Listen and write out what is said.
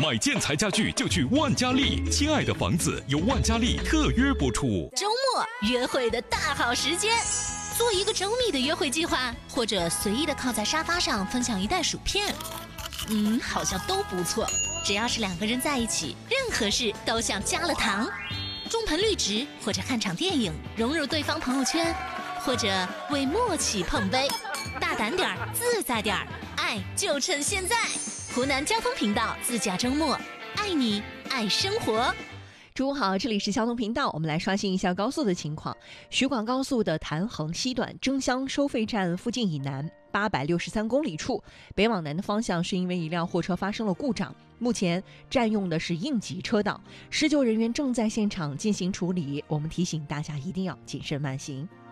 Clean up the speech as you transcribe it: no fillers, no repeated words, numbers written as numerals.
买建材家具就去万家丽，亲爱的房子由万家丽特约播出。 周末约会的大好时间，做一个周密的约会计划，或者随意的靠在沙发上分享一袋薯片，好像都不错。只要是两个人在一起，任何事都像加了糖。种盆绿植，或者看场电影，融入对方朋友圈，或者为默契碰杯。大胆点儿，自在点儿，爱就趁现在。湖南交通频道自驾周末，爱你爱生活。 中午好，这里是交通频道，我们来刷新一下高速的情况。徐广高速的潭衡西段争乡收费站附近以南863公里处，北往南的方向是因为一辆货车发生了故障，目前占用的是应急车道，施救人员正在现场进行处理。我们提醒大家一定要谨慎慢行。